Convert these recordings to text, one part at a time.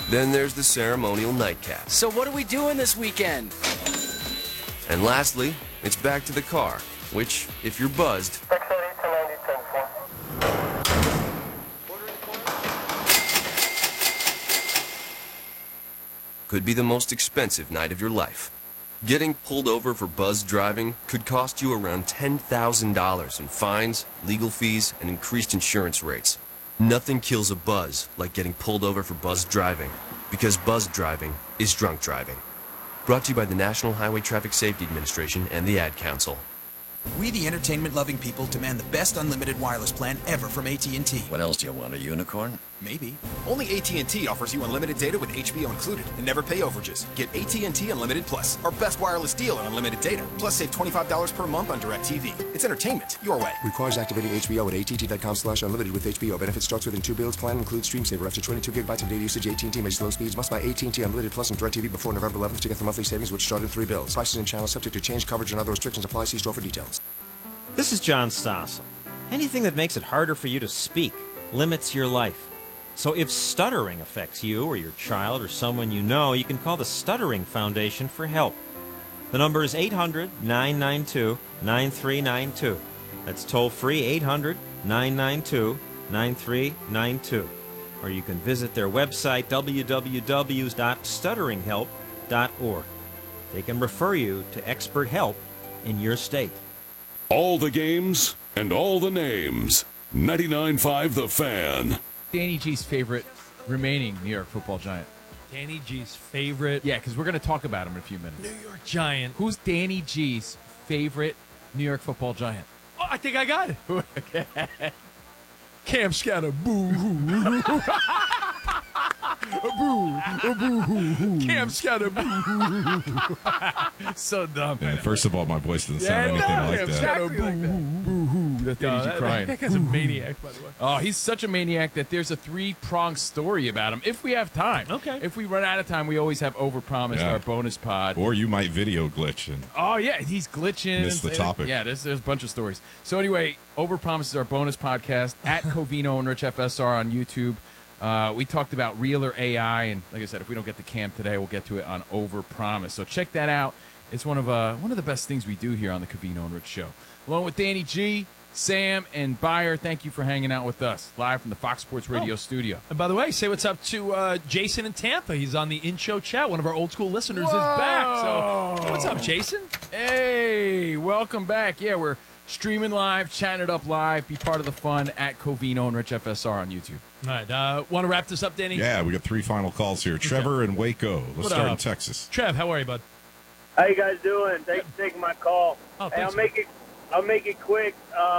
Then there's the ceremonial nightcap. So what are we doing this weekend? And lastly, it's back to the car, which, if you're buzzed, could be the most expensive night of your life. Getting pulled over for buzzed driving could cost you around $10,000 in fines, legal fees, and increased insurance rates. Nothing kills a buzz like getting pulled over for buzzed driving, because buzzed driving is drunk driving. Brought to you by the National Highway Traffic Safety Administration and the Ad Council. We, the entertainment-loving people, demand the best unlimited wireless plan ever from AT&T. What else do you want, a unicorn? Maybe. Only AT&T offers you unlimited data with HBO included and never pay overages. Get AT&T Unlimited Plus, our best wireless deal on unlimited data. Plus save $25 per month on DirecTV. It's entertainment your way. Requires activating HBO at att.com/unlimited with HBO. Benefits starts within 2 bills. Plan includes stream saver after 22 gigabytes of data usage. AT&T may slow speeds. Must buy AT&T Unlimited Plus and DirecTV before November 11th to get the monthly savings, which start in 3 bills. Prices and channels subject to change. Coverage and other restrictions apply. See store for details. This is John Stossel. Anything that makes it harder for you to speak limits your life. So if stuttering affects you or your child or someone you know, you can call the Stuttering Foundation for help. The number is 800-992-9392. That's toll-free 800-992-9392. Or you can visit their website, www.stutteringhelp.org. They can refer you to expert help in your state. All the games and all the names. 99.5 The Fan. Danny G's favorite remaining New York football giant. Danny G's favorite? Yeah, because we're going to talk about him in a few minutes. New York Giant. Who's Danny G's favorite New York football giant? Oh, I think I got it. Okay. Cam Scatter, boo-hoo. Boo-hoo. Cam Scatter, boo-hoo. So dumb. Yeah, first of all, my voice doesn't sound anything like that. Exactly like that. Boo-hoo. That's Danny G crying. That guy's a maniac, by the way. Oh, he's such a maniac that there's a 3-pronged story about him, if we have time. Okay. If we run out of time, we always have Overpromised, our bonus pod. Or you might video glitch. And oh, yeah, he's glitching. Miss the topic. Yeah, there's a bunch of stories. So anyway, Overpromised is our bonus podcast at Covino and Rich FSR on YouTube. We talked about Realer AI, and like I said, if we don't get the cam today, we'll get to it on Overpromised. So check that out. It's one of the best things we do here on the Covino and Rich Show. Along with Danny G, Sam, and Beyer, thank you for hanging out with us live from the Fox Sports Radio studio. And by the way, say what's up to Jason in Tampa. He's on the in-show chat. One of our old school listeners is back. So hey, what's up, Jason? Hey, welcome back. Yeah, we're streaming live, chatting it up live. Be part of the fun at Covino and Rich FSR on YouTube. All right. Want to wrap this up, Danny? Yeah, we got 3 final calls here. Trevor and Waco. Let's start in Texas. Trev, how are you, bud? How you guys doing? Thanks for taking my call. Oh, hey, thanks. I'll make it quick.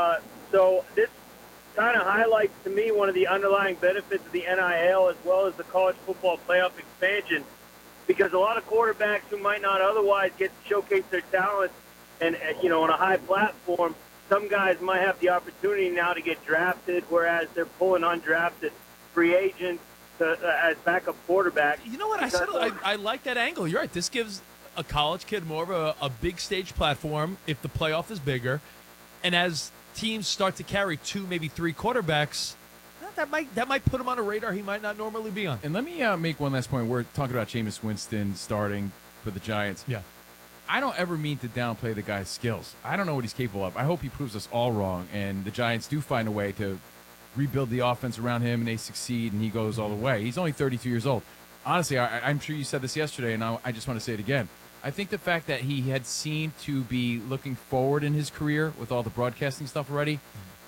So this kind of highlights to me one of the underlying benefits of the NIL as well as the college football playoff expansion, because a lot of quarterbacks who might not otherwise get to showcase their talent and on a high platform, some guys might have the opportunity now to get drafted, whereas they're pulling undrafted free agents as backup quarterbacks. You know what? I like that angle. You're right. This gives a college kid more of a big stage platform if the playoff is bigger. And as teams start to carry 2, maybe 3 quarterbacks, that might put him on a radar he might not normally be on. And let me make one last point. We're talking about Jameis Winston starting for the Giants. Yeah. I don't ever mean to downplay the guy's skills. I don't know what he's capable of. I hope he proves us all wrong, and the Giants do find a way to rebuild the offense around him, and they succeed, and he goes all the way. He's only 32 years old. Honestly, I'm sure you said this yesterday, and I just want to say it again. I think the fact that he had seemed to be looking forward in his career with all the broadcasting stuff already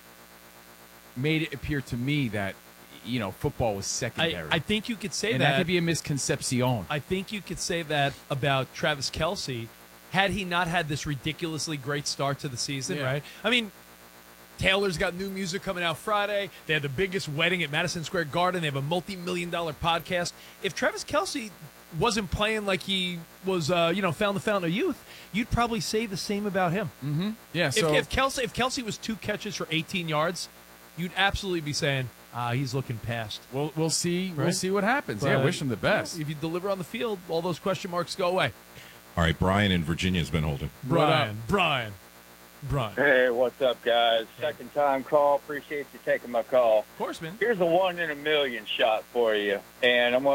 made it appear to me that, football was secondary. I think you could say and that could be a misconception. I think you could say that about Travis Kelce had he not had this ridiculously great start to the season, right? I mean, Taylor's got new music coming out Friday. They had the biggest wedding at Madison Square Garden. They have a multi-million-dollar podcast. If Travis Kelce wasn't playing like he was, found the fountain of youth, you'd probably say the same about him. Mm-hmm. Yeah. If Kelce was 2 catches for 18 yards, you'd absolutely be saying, he's looking past. We'll see. Right? We'll see what happens. But, wish him the best. If you deliver on the field, all those question marks go away. All right, Brian in Virginia has been holding. Brian. Hey, what's up, guys? Second time call. Appreciate you taking my call. Of course, man. Here's a 1 in a million shot for you, and I'm going